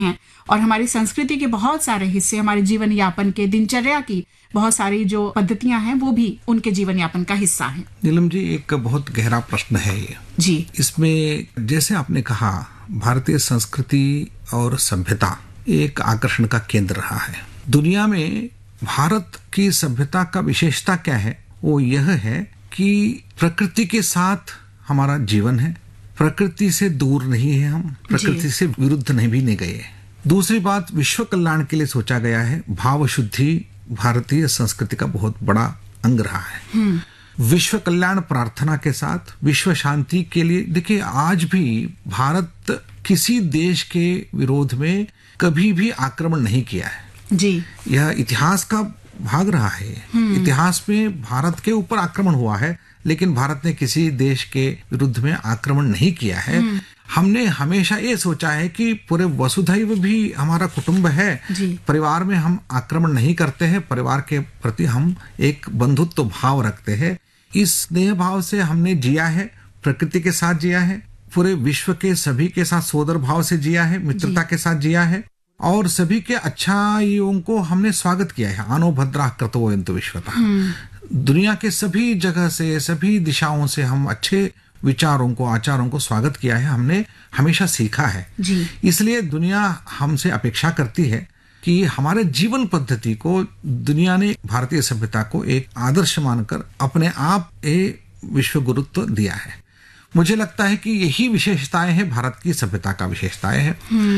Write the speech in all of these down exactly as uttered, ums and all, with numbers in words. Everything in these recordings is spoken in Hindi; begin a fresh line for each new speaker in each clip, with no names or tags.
हैं और हमारी संस्कृति के बहुत सारे हिस्से, हमारे जीवन यापन के, दिनचर्या की बहुत सारी जो पद्धतियां हैं वो भी उनके जीवन यापन का हिस्सा हैं।
नीलम जी, एक बहुत गहरा प्रश्न है ये
जी।
इसमें जैसे आपने कहा, भारतीय संस्कृति और सभ्यता एक आकर्षण का केंद्र रहा है दुनिया में। भारत की सभ्यता का विशेषता क्या है? वो यह है कि प्रकृति के साथ हमारा जीवन है, प्रकृति से दूर नहीं है, हम प्रकृति से विरुद्ध नहीं भी नहीं गए। दूसरी बात, विश्व कल्याण के लिए सोचा गया है। भाव शुद्धि भारतीय संस्कृति का बहुत बड़ा अंग रहा है। विश्व कल्याण प्रार्थना के साथ विश्व शांति के लिए, देखिए आज भी भारत किसी देश के विरोध में कभी भी आक्रमण नहीं किया है
जी। यह
इतिहास का भाग रहा है। इतिहास में भारत के ऊपर आक्रमण हुआ है, लेकिन भारत ने किसी देश के विरुद्ध में आक्रमण नहीं किया है। हमने हमेशा ये सोचा है कि पूरे वसुधैव भी हमारा कुटुंब है, परिवार में हम आक्रमण नहीं करते हैं, परिवार के प्रति हम एक बंधुत्व भाव रखते हैं। इस स्नेह भाव से हमने जिया है, प्रकृति के साथ जिया है, पूरे विश्व के सभी के साथ सोदर भाव से जिया है, मित्रता के साथ जिया है और सभी के अच्छाइयों को हमने स्वागत किया है। आनो भद्रा क्रतवोयन्तु विश्वतः। दुनिया के सभी जगह से, सभी दिशाओं से हम अच्छे विचारों को, आचारों को स्वागत किया है, हमने हमेशा सीखा है जी। इसलिए दुनिया हमसे अपेक्षा करती है कि हमारे जीवन पद्धति को दुनिया ने भारतीय सभ्यता को एक आदर्श मानकर अपने आप ए विश्व गुरुत्व दिया है। मुझे लगता है कि यही विशेषताएं हैं, भारत की सभ्यता का विशेषताएं हैं।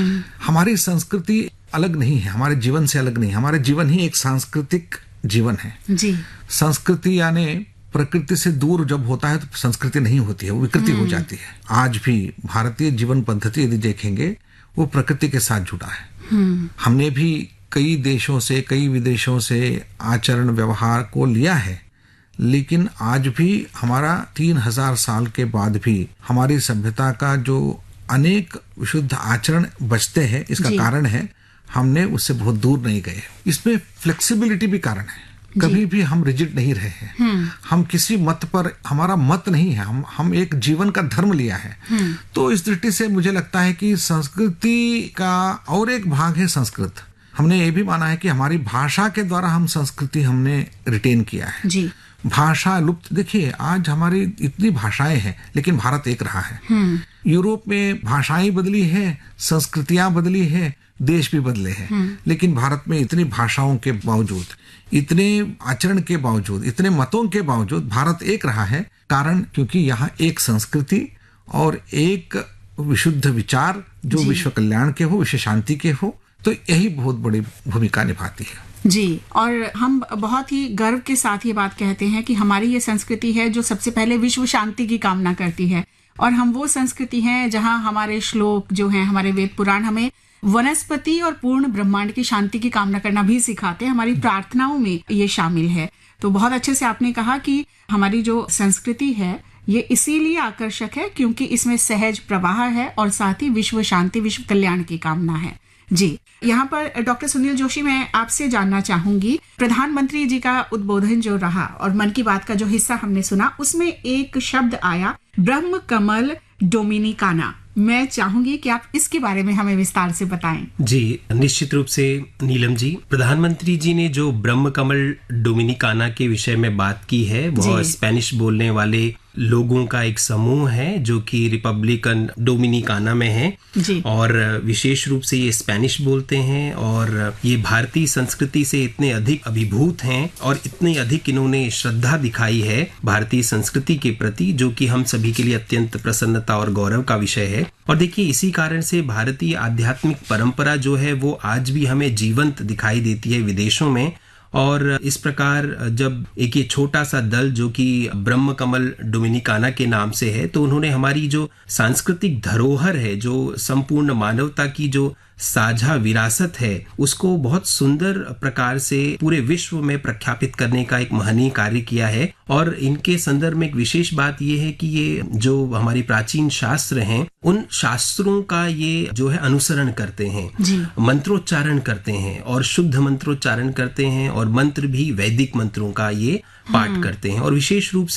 हमारी संस्कृति अलग नहीं है, हमारे जीवन से अलग नहीं, हमारे जीवन ही एक सांस्कृतिक जीवन है जी। संस्कृति यानी प्रकृति से दूर जब होता है तो संस्कृति नहीं होती है, वो विकृति हो जाती है। आज भी भारतीय जीवन पद्धति यदि देखेंगे वो प्रकृति के साथ जुड़ा है। हमने भी कई देशों से, कई विदेशों से आचरण व्यवहार को लिया है, लेकिन आज भी हमारा तीन हजार साल के बाद भी हमारी सभ्यता का जो अनेक विशुद्ध आचरण बचते हैं। इसका कारण है हमने उससे बहुत दूर नहीं गए। इसमें फ्लेक्सिबिलिटी भी कारण है, कभी भी हम रिजिड नहीं रहे हैं। हम किसी मत पर, हमारा मत नहीं है, हम हम एक जीवन का धर्म लिया है। तो इस दृष्टि से मुझे लगता है कि संस्कृति का और एक भाग है संस्कृत। हमने ये भी माना है कि हमारी भाषा के द्वारा हम संस्कृति हमने रिटेन किया है जी। भाषा लुप्त, देखिए आज हमारी इतनी भाषाएं हैं लेकिन भारत एक रहा है। यूरोप में भाषाएं बदली है, संस्कृतियां बदली है, देश भी बदले हैं, लेकिन भारत में इतनी भाषाओं के बावजूद, इतने आचरण के बावजूद, इतने मतों के बावजूद भारत एक रहा है। कारण क्योंकि यहाँ एक संस्कृति और एक विशुद्ध विचार जो विश्व कल्याण के हो, विश्व शांति के हो, तो यही बहुत बड़ी भूमिका निभाती है
जी। और हम बहुत ही गर्व के साथ ये बात कहते हैं कि हमारी ये संस्कृति है जो सबसे पहले विश्व शांति की कामना करती है। और हम वो संस्कृति हैं जहाँ हमारे श्लोक जो हैं, हमारे वेद पुराण हमें वनस्पति और पूर्ण ब्रह्मांड की शांति की कामना करना भी सिखाते हैं। हमारी प्रार्थनाओं में ये शामिल है। तो बहुत अच्छे से आपने कहा कि हमारी जो संस्कृति है ये इसीलिए आकर्षक है क्योंकि इसमें सहज प्रवाह है और साथ ही विश्व शांति, विश्व कल्याण की कामना है जी। यहाँ पर डॉक्टर सुनील जोशी, मैं आपसे जानना चाहूंगी, प्रधानमंत्री जी का उद्बोधन जो रहा और मन की बात का जो हिस्सा हमने सुना, उसमें एक शब्द आया ब्रह्म कमल डोमिनिकाना। मैं चाहूंगी कि आप इसके बारे में हमें विस्तार से बताएं।
जी, निश्चित रूप से नीलम जी, प्रधानमंत्री जी ने जो ब्रह्म कमल डोमिनिकाना के विषय में बात की है, वह स्पेनिश बोलने वाले लोगों का एक समूह है जो कि रिपब्लिकन डोमिनिकाना में है जी। और विशेष रूप से ये स्पेनिश बोलते हैं और ये भारतीय संस्कृति से इतने अधिक अभिभूत हैं और इतने अधिक इन्होंने श्रद्धा दिखाई है भारतीय संस्कृति के प्रति, जो कि हम सभी के लिए अत्यंत प्रसन्नता और गौरव का विषय है। और देखिए, इसी कारण से भारतीय आध्यात्मिक परंपरा जो है वो आज भी हमें जीवंत दिखाई देती है विदेशों में। और इस प्रकार जब एक ये छोटा सा दल जो कि ब्रह्म कमल डोमिनिकाना के नाम से है, तो उन्होंने हमारी जो सांस्कृतिक धरोहर है, जो संपूर्ण मानवता की जो साझा विरासत है, उसको बहुत सुंदर प्रकार से पूरे विश्व में प्रख्यापित करने का एक महनीय कार्य किया है। और इनके संदर्भ में एक विशेष बात यह है कि ये जो हमारी प्राचीन शास्त्र हैं, उन शास्त्रों का ये जो है अनुसरण करते हैं, मंत्रोच्चारण करते हैं और शुद्ध मंत्रोच्चारण करते हैं और मंत्र भी वैदिक मंत्रों का ये पाठ करते हैं। और विशेष रूप से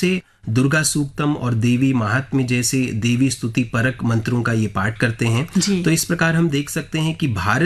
दुर्गा सूक्तम और देवी महात्म्य जैसे देवी स्तुति परक मंत्रों का ये पाठ करते हैं। तो इस प्रकार हम देख सकते हैं कि भारत